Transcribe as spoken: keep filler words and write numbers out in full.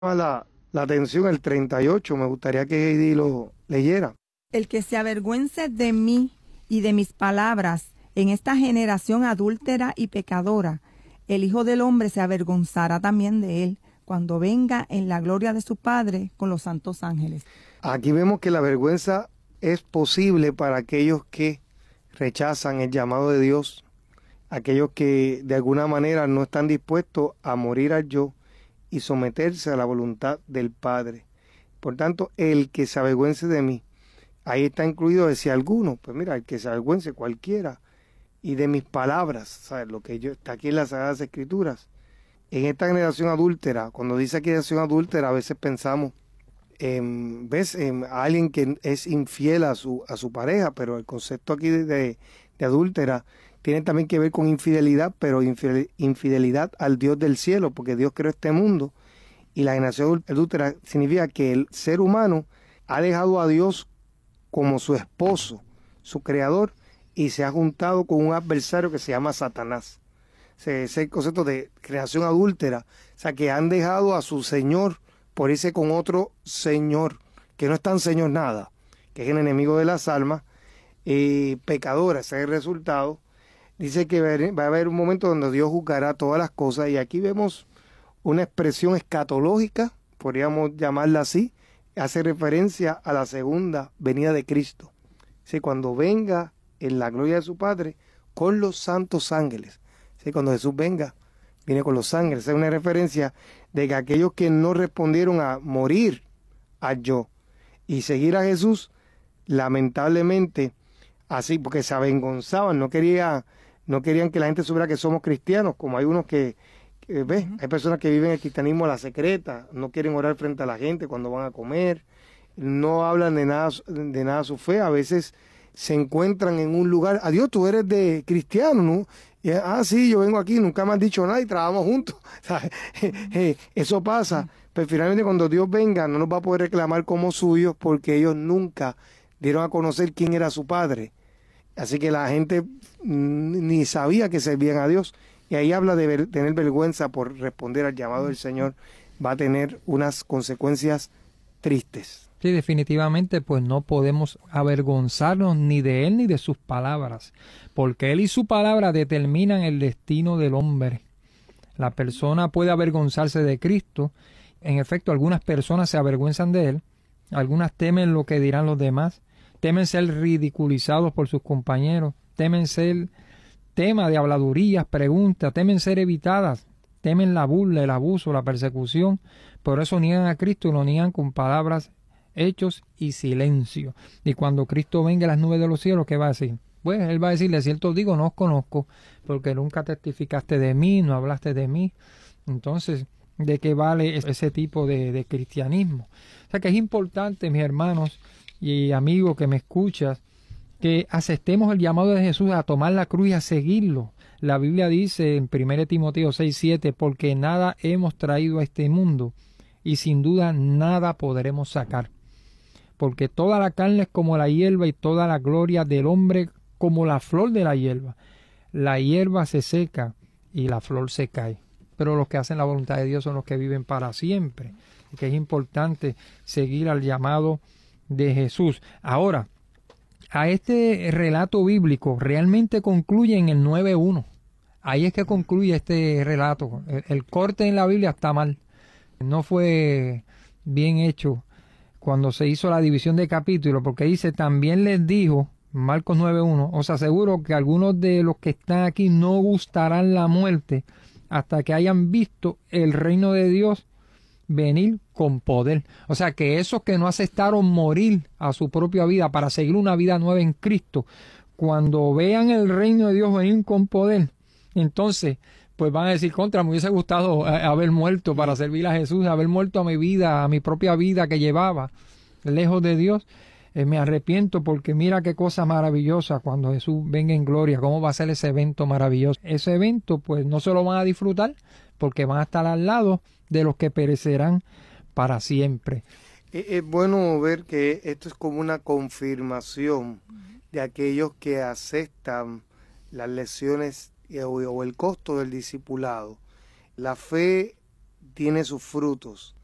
la, la atención el treinta y ocho, me gustaría que Heidi lo leyera. El que se avergüence de mí y de mis palabras en esta generación adúltera y pecadora, el Hijo del Hombre se avergonzará también de él cuando venga en la gloria de su Padre con los santos ángeles. Aquí vemos que la vergüenza es posible para aquellos que rechazan el llamado de Dios, aquellos que de alguna manera no están dispuestos a morir al yo y someterse a la voluntad del Padre. Por tanto, el que se avergüence de mí, ahí está incluido, decía alguno, pues mira, el que se avergüence cualquiera, y de mis palabras, ¿sabes? Lo que yo está aquí en las Sagradas Escrituras. En esta generación adúltera, cuando dice aquí generación adúltera, a veces pensamos, en, ves, en alguien que es infiel a su, a su pareja, pero el concepto aquí de, de, de adúltera tiene también que ver con infidelidad, pero infidelidad al Dios del cielo, porque Dios creó este mundo, y la generación adúltera significa que el ser humano ha dejado a Dios como su esposo, su creador, y se ha juntado con un adversario que se llama Satanás. Ese es el concepto de creación adúltera, o sea, que han dejado a su Señor por irse con otro Señor, que no es tan Señor nada, que es el enemigo de las almas, y pecadora, ese es el resultado. Dice que va a haber un momento donde Dios juzgará todas las cosas, y aquí vemos una expresión escatológica, podríamos llamarla así, hace referencia a la segunda venida de Cristo. ¿Sí? Cuando venga en la gloria de su Padre con los santos ángeles. ¿Sí? Cuando Jesús venga, viene con los ángeles. Es una referencia de que aquellos que no respondieron a morir al yo y seguir a Jesús, lamentablemente, así, porque se avergonzaban, no quería, no querían que la gente supiera que somos cristianos, como hay unos que, que ¿ves? Uh-huh. Hay personas que viven el cristianismo a la secreta, no quieren orar frente a la gente cuando van a comer, no hablan de nada, de nada su fe, a veces se encuentran en un lugar, adiós, tú eres de cristiano, ¿no? Y, ah, sí, yo vengo aquí, nunca me han dicho nada y trabajamos juntos. Eso pasa, pero finalmente cuando Dios venga no nos va a poder reclamar como suyos porque ellos nunca dieron a conocer quién era su Padre. Así que la gente ni sabía que servían a Dios. Y ahí habla de ver, tener vergüenza por responder al llamado del Señor. Va a tener unas consecuencias tristes. Sí, definitivamente, pues no podemos avergonzarnos ni de Él ni de sus palabras, porque Él y su palabra determinan el destino del hombre. La persona puede avergonzarse de Cristo. En efecto, algunas personas se avergüenzan de Él, algunas temen lo que dirán los demás, temen ser ridiculizados por sus compañeros, temen ser tema de habladurías, preguntas, temen ser evitadas, temen la burla, el abuso, la persecución. Por eso niegan a Cristo y lo niegan con palabras, hechos y silencio. Y cuando Cristo venga a las nubes de los cielos, ¿qué va a decir? Pues Él va a decir, de cierto digo, no os conozco, porque nunca testificaste de mí, no hablaste de mí. Entonces, ¿de qué vale ese tipo de, de cristianismo? O sea que es importante, mis hermanos y amigos que me escuchas, que aceptemos el llamado de Jesús a tomar la cruz y a seguirlo. La Biblia dice en primera Timoteo seis siete, porque nada hemos traído a este mundo y sin duda nada podremos sacar. Porque toda la carne es como la hierba y toda la gloria del hombre como la flor de la hierba. La hierba se seca y la flor se cae. Pero los que hacen la voluntad de Dios son los que viven para siempre. Y que es importante seguir al llamado de Jesús. Ahora, a este relato bíblico realmente concluye en el nueve uno. Ahí es que concluye este relato. El, el corte en la Biblia está mal. No fue bien hecho cuando se hizo la división de capítulos, porque dice, también les dijo, Marcos nueve uno, os aseguro que algunos de los que están aquí no gustarán la muerte hasta que hayan visto el reino de Dios venir con poder. O sea, que esos que no aceptaron morir a su propia vida para seguir una vida nueva en Cristo, cuando vean el reino de Dios venir con poder, entonces pues van a decir, contra, me hubiese gustado haber muerto para servir a Jesús, haber muerto a mi vida, a mi propia vida que llevaba lejos de Dios. Eh, me arrepiento porque mira qué cosa maravillosa cuando Jesús venga en gloria, cómo va a ser ese evento maravilloso. Ese evento pues no se lo van a disfrutar porque van a estar al lado de los que perecerán para siempre. Es bueno ver que esto es como una confirmación de aquellos que aceptan las lecciones o el costo del discipulado. La fe tiene sus frutos